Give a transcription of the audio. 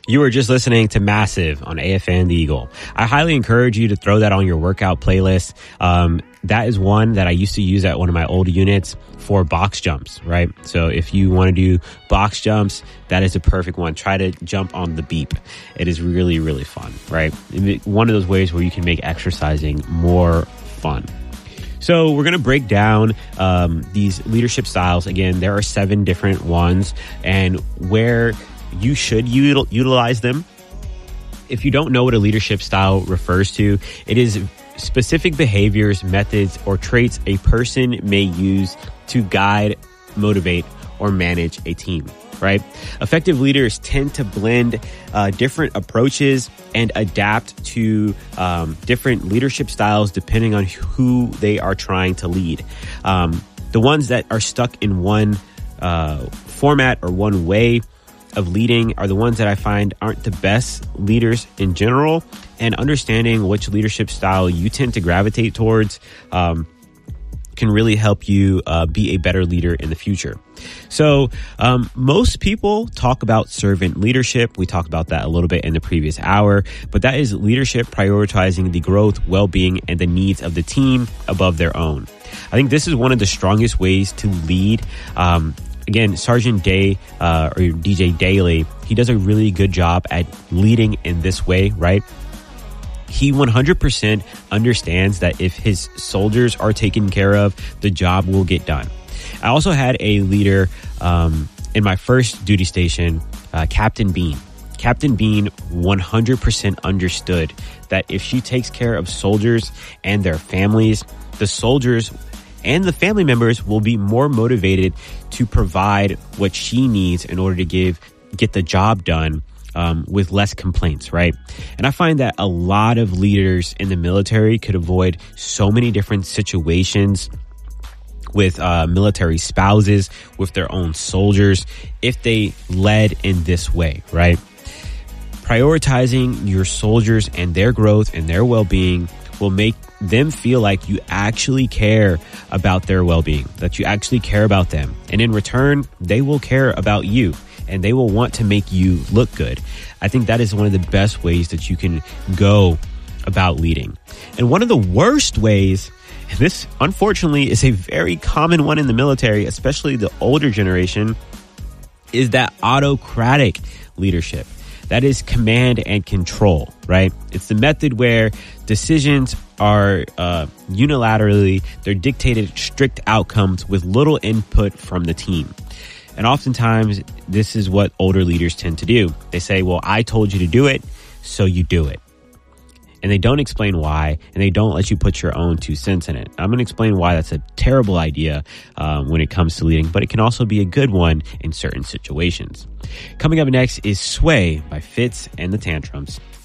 You are just listening to Massive on AFN The Eagle. I highly encourage you to throw that on your workout playlist. That is one that I used to use at one of my old units for box jumps, right? So if you want to do box jumps, that is a perfect one. Try to jump on the beep. It is really, really fun, right? One of those ways where you can make exercising more fun. So we're going to break down these leadership styles. Again, there are 7 different ones, and where you should utilize them. If you don't know what a leadership style refers to, it is specific behaviors, methods, or traits a person may use to guide, motivate, or manage a team, right? Effective leaders tend to blend different approaches and adapt to different leadership styles depending on who they are trying to lead. The ones that are stuck in one format or one way of leading are the ones that I find aren't the best leaders in general, and understanding which leadership style you tend to gravitate towards can really help you be a better leader in the future. So most people talk about servant leadership. We talked about that a little bit in the previous hour, but that is leadership prioritizing the growth, well-being, and the needs of the team above their own. I think this is one of the strongest ways to lead. Again, Sergeant Day or DJ Daly, he does a really good job at leading in this way, right? He 100% understands that if his soldiers are taken care of, the job will get done. I also had a leader in my first duty station, Captain Bean. Captain Bean 100% understood that if she takes care of soldiers and their families, the soldiers and the family members will be more motivated to provide what she needs in order to get the job done with less complaints, right? And I find that a lot of leaders in the military could avoid so many different situations with military spouses, with their own soldiers, if they led in this way, right? Prioritizing your soldiers and their growth and their well-being will make them feel like you actually care about their well-being, that you actually care about them. And in return, they will care about you and they will want to make you look good. I think that is one of the best ways that you can go about leading. And one of the worst ways, and this unfortunately is a very common one in the military, especially the older generation, is that autocratic leadership. That is command and control, right? It's the method where decisions are unilaterally, they're dictated strict outcomes with little input from the team. And oftentimes, this is what older leaders tend to do. They say, well, I told you to do it, so you do it. And they don't explain why, and they don't let you put your own 2 cents in it. I'm going to explain why that's a terrible idea when it comes to leading, but it can also be a good one in certain situations. Coming up next is Sway by Fitz and the Tantrums.